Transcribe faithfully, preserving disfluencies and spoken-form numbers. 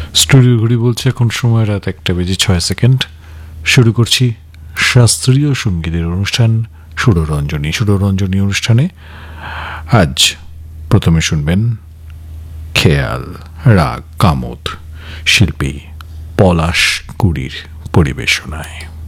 Studio ঘড়ি বলছে এখন সময় রাত একটা বেজে ছয় সেকেন্ড। শুরু করছি শাস্ত্রীয় সঙ্গীতের অনুষ্ঠান সুররঞ্জনী। সুররঞ্জনী অনুষ্ঠানে আজ প্রথমে শুনবেন খেয়াল, রাগ কামত, শিল্পী পলাশ কুড়ির পরিবেশনায়।